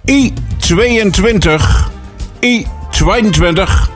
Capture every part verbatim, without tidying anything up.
I tweeëntwintig. I tweeëntwintig.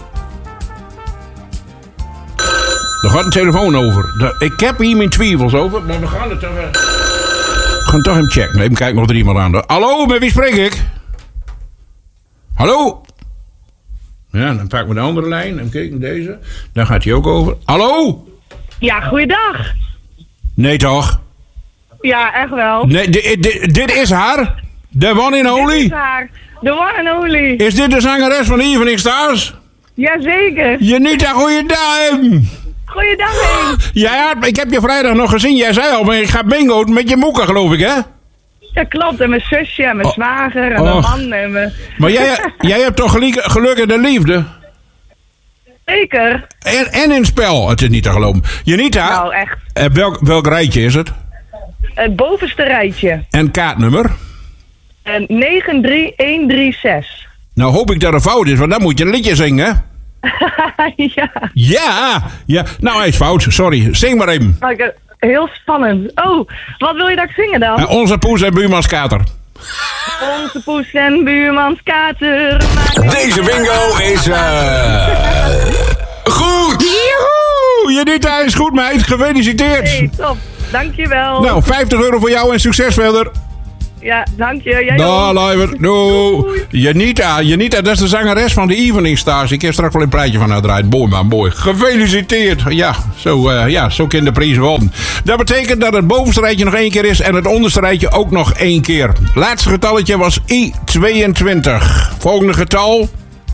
Er gaat een telefoon over. De, ik heb hier mijn twijfels over, maar we gaan het toch... Uh, we gaan toch even checken. Even kijken of er iemand aan de... Hallo, met wie spreek ik? Hallo? Ja, dan pakken we de andere lijn. En kijken deze. Daar gaat hij ook over. Hallo? Ja, goeiedag. Nee toch? Ja, echt wel. Nee, dit, dit, dit is haar? De one and only? Dit is haar. De one and only. Is dit de zangeres van Evening Stars? Jazeker. Janita, goeiedag. Goeiedag, Henk. Ja, ik heb je vrijdag nog gezien. Jij zei al, maar ik ga bingo met je moeka, geloof ik, hè? Dat klopt. En mijn zusje en mijn Oh. zwager en Oh. mijn man en mijn... Maar jij, jij hebt toch geluk, geluk in de liefde? Zeker. En, en in het spel, het is niet te geloven. Janita, Nou, echt. eh, welk, welk rijtje is het? Het bovenste rijtje. En kaartnummer? En negen drie een drie zes. Nou hoop ik dat er fout is, want dan moet je een liedje zingen, hè? Ja. Ja, ja. Nou, hij is fout, sorry. Zing maar even. Maar ik- Heel spannend. Oh, wat wil je dat ik zingen dan? Eh, onze poes en buurmans kater. Onze poes en buurmans kater. Deze bingo is eh goed. Joehoe! Janita is goed, meid. Gefeliciteerd. Hey, top. Dankjewel. Nou, vijftig euro voor jou en succes verder. Ja, dank je. Jij Dag, ook. lieve. Doei. Janita, Janita, dat is de zangeres van de Evening Stars. Ik heb straks wel een plaatje van haar draait. Mooi, man, mooi. Gefeliciteerd. Ja, zo, uh, ja, zo kan de prijs worden. Dat betekent dat het bovenste rijtje nog één keer is en het onderste rijtje ook nog één keer. Laatste getalletje was I tweeëntwintig. Volgende getal...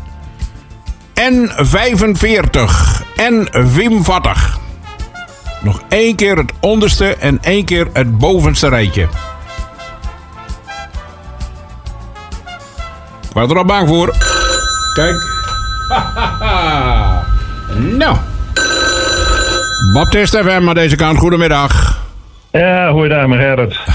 N vijfenveertig. N vijfenveertig. Nog één keer het onderste en één keer het bovenste rijtje. Ik was er al bang voor. Kijk. Nou. Baptist F M aan deze kant. Goedemiddag. Ja, goeiedag, meneer Gerrit.